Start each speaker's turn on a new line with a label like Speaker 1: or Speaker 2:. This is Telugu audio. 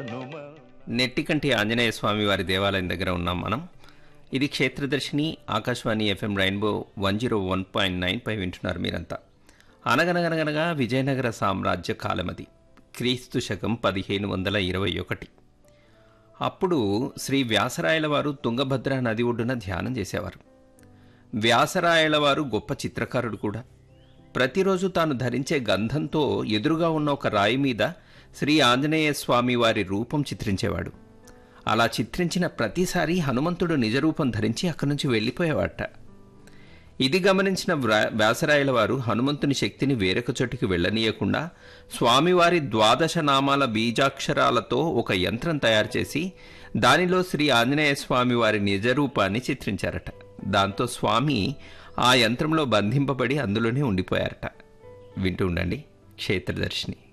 Speaker 1: నెట్టికంటి ఆంజనేయ స్వామి వారి దేవాలయం దగ్గర ఉన్నాం మనం. ఇది క్షేత్రదర్శిని ఆకాశవాణి FM రెయిన్బో 101.9 పై వింటున్నారు మీరంతా. అనగనగనగనగా విజయనగర సామ్రాజ్య కాలమది, క్రీస్తు శకం 1521. అప్పుడు శ్రీ వ్యాసరాయల వారు తుంగభద్ర నది ఒడ్డున ధ్యానం చేసేవారు. వ్యాసరాయల వారు గొప్ప చిత్రకారుడు కూడా. ప్రతిరోజు తాను ధరించే గంధంతో ఎదురుగా ఉన్న ఒక రాయి మీద శ్రీ ఆంజనేయ స్వామి వారి రూపం చిత్రించేవాడు. అలా చిత్రించిన ప్రతిసారి హనుమంతుడు నిజరూపం ధరించి అక్కడి నుంచి వెళ్ళిపోయేవాట. ఇది గమనించిన వ్యాసరాయల వారు హనుమంతుని శక్తిని వేరొక చోటికి వెళ్ళనీయకుండా స్వామివారి 12 నామాల బీజాక్షరాలతో ఒక యంత్రం తయారు చేసి దానిలో శ్రీ ఆంజనేయ స్వామి వారి నిజరూపాన్ని చిత్రించారట. దాంతో స్వామి ఆ యంత్రంలో బంధింపబడి అందులోనే ఉండిపోయారట. వింటూ ఉండండి క్షేత్రదర్శిని.